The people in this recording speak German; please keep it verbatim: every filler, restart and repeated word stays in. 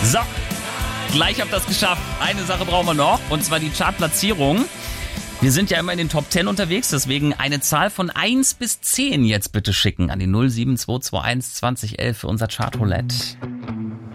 So, gleich habt ihr das geschafft. Eine Sache brauchen wir noch, und zwar die Chartplatzierung. Wir sind ja immer in den Top zehn unterwegs, deswegen eine Zahl von eins bis zehn jetzt bitte schicken an die null sieben zwei zwei eins zwanzig elf für unser Chartroulette.